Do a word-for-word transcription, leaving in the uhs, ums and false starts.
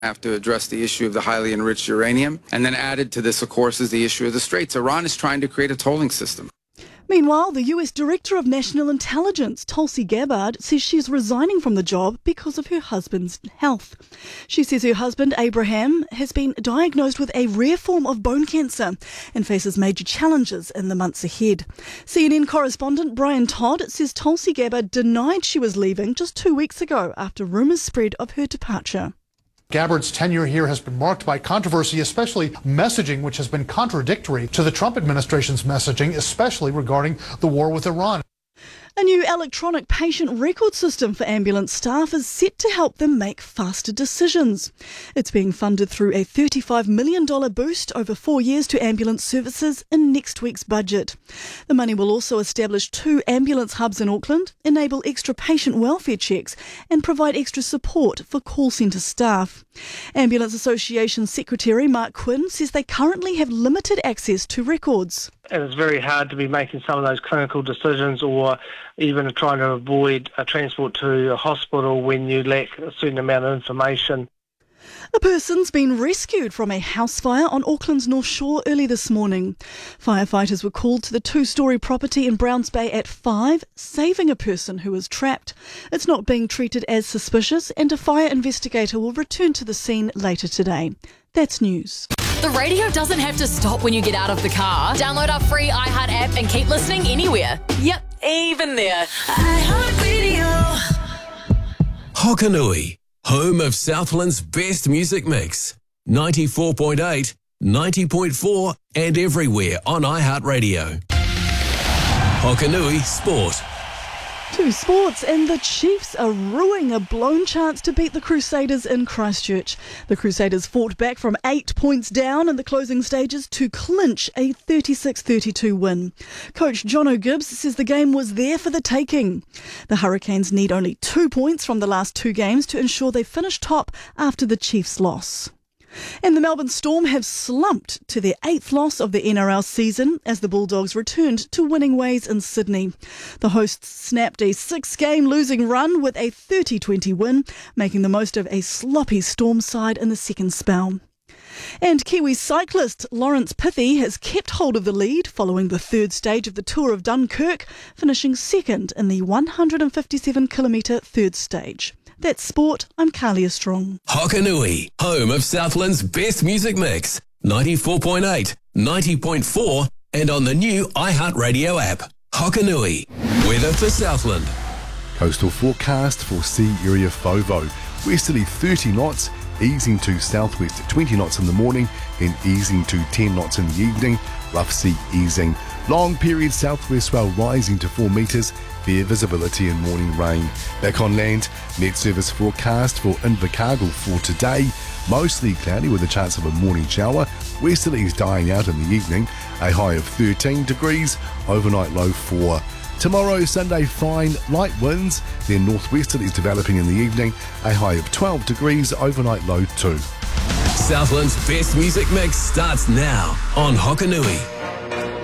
have to address the issue of the highly enriched uranium. And then added to this, of course, is the issue of the Straits. Iran is trying to create a tolling system. Meanwhile, the U S Director of National Intelligence, Tulsi Gabbard, says she's resigning from the job because of her husband's health. She says her husband, Abraham, has been diagnosed with a rare form of bone cancer and faces major challenges in the months ahead. C N N correspondent Brian Todd says Tulsi Gabbard denied she was leaving just two weeks ago after rumours spread of her departure. Gabbard's tenure here has been marked by controversy, especially messaging which has been contradictory to the Trump administration's messaging, especially regarding the war with Iran. A new electronic patient record system for ambulance staff is set to help them make faster decisions. It's being funded through a thirty-five million dollars boost over four years to ambulance services in next week's budget. The money will also establish two ambulance hubs in Auckland, enable extra patient welfare checks and provide extra support for call centre staff. Ambulance Association Secretary Mark Quinn says they currently have limited access to records. And it's very hard to be making some of those clinical decisions or even trying to avoid a transport to a hospital when you lack a certain amount of information. A person's been rescued from a house fire on Auckland's North Shore early this morning. Firefighters were called to the two-storey property in Browns Bay at five, saving a person who was trapped. It's not being treated as suspicious and a fire investigator will return to the scene later today. That's news. The radio doesn't have to stop when you get out of the car. Download our free iHeart app and keep listening anywhere. Yep, even there. iHeartRadio. Hokanui, home of Southland's best music mix. ninety-four point eight, ninety point four and everywhere on iHeartRadio. Hokanui Sport. To sports, and the Chiefs are ruining a blown chance to beat the Crusaders in Christchurch. The Crusaders fought back from eight points down in the closing stages to clinch a thirty-six thirty-two win. Coach John O'Gibbs says the game was there for the taking. The Hurricanes need only two points from the last two games to ensure they finish top after the Chiefs' loss. And the Melbourne Storm have slumped to their eighth loss of the N R L season as the Bulldogs returned to winning ways in Sydney. The hosts snapped a six-game losing run with a thirty twenty win, making the most of a sloppy Storm side in the second spell. And Kiwi cyclist Lawrence Pithy has kept hold of the lead following the third stage of the Tour of Dunkirk, finishing second in the one hundred fifty-seven kilometre third stage. That's sport. I'm Carlia Strong. Hokanui, home of Southland's best music mix. ninety-four point eight, ninety point four and on the new iHeartRadio app. Hokanui, weather for Southland. Coastal forecast for sea area FOVO. Westerly thirty knots, easing to southwest twenty knots in the morning, then easing to ten knots in the evening. Rough sea easing. Long period southwest swell rising to four metres. Fair visibility and morning rain. Back on land, Met Service forecast for Invercargill for today. Mostly cloudy with a chance of a morning shower. Westerlies dying out in the evening. A high of thirteen degrees. Overnight low four. Tomorrow, Sunday, fine, light winds. Then northwesterlies developing in the evening. A high of twelve degrees. Overnight low two. Southland's best music mix starts now on Hokanui.